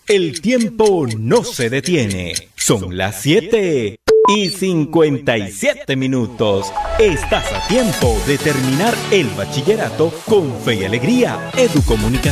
El tiempo no se detiene. Son las 7:57. Estás a tiempo de terminar el bachillerato con fe y alegría. Educomunicación.